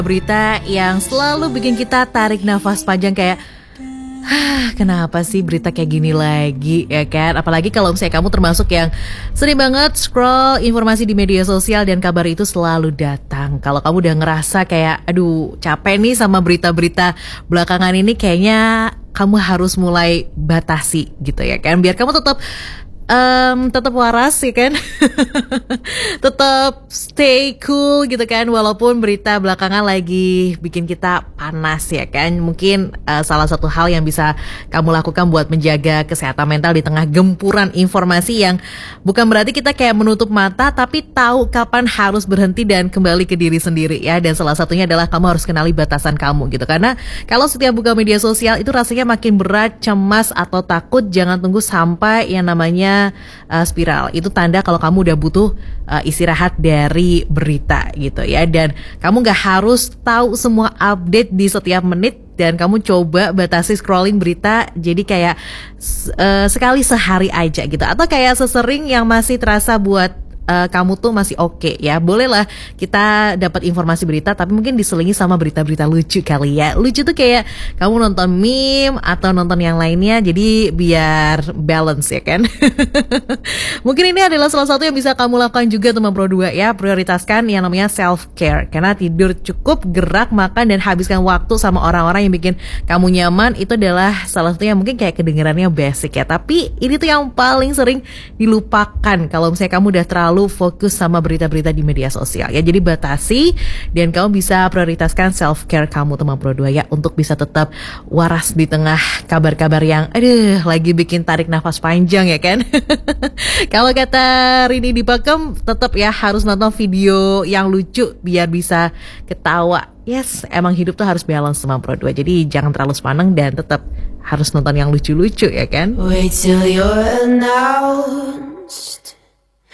Berita yang selalu bikin kita tarik nafas panjang kayak kenapa sih berita kayak gini lagi, ya kan? Apalagi kalau misalnya kamu termasuk yang sering banget scroll informasi di media sosial dan kabar itu selalu datang. Kalau kamu udah ngerasa kayak aduh capek nih sama berita-berita belakangan ini, kayaknya kamu harus mulai batasi gitu ya kan, biar kamu tetap waras ya kan. Tetap stay cool gitu kan, walaupun berita belakangan lagi bikin kita panas ya kan. Mungkin salah satu hal yang bisa kamu lakukan buat menjaga kesehatan mental di tengah gempuran informasi yang bukan berarti kita kayak menutup mata, tapi tahu kapan harus berhenti dan kembali ke diri sendiri ya. Dan salah satunya adalah kamu harus kenali batasan kamu gitu, karena kalau setiap buka media sosial itu rasanya makin berat, cemas atau takut, jangan tunggu sampai yang namanya spiral. Itu tanda kalau kamu udah butuh istirahat dari berita gitu ya. Dan kamu gak harus tahu semua update di setiap menit, dan kamu coba batasi scrolling berita. Jadi kayak sekali sehari aja gitu, atau kayak sesering yang masih terasa buat kamu tuh masih oke ya. Bolehlah kita dapat informasi berita, tapi mungkin diselingi sama berita-berita lucu kali ya. Lucu tuh kayak kamu nonton meme atau nonton yang lainnya, jadi biar balance ya kan. Mungkin ini adalah salah satu yang bisa kamu lakukan juga teman Pro 2 ya. Prioritaskan yang namanya self care, karena tidur cukup, gerak, makan, dan habiskan waktu sama orang-orang yang bikin kamu nyaman. Itu adalah salah satu yang mungkin kayak kedengarannya basic ya, tapi ini tuh yang paling sering dilupakan kalau misalnya kamu udah terlalu fokus sama berita-berita di media sosial ya. Jadi batasi, dan kamu bisa prioritaskan self care kamu teman Pro 2 ya, untuk bisa tetap waras di tengah kabar-kabar yang lagi bikin tarik nafas panjang ya kan. Kalau kata Rini di Pakem, tetap ya harus nonton video yang lucu biar bisa ketawa. Yes, emang hidup tuh harus balance teman Pro 2. Jadi jangan terlalu sepaneng dan tetap harus nonton yang lucu-lucu ya kan. Wait till you're now.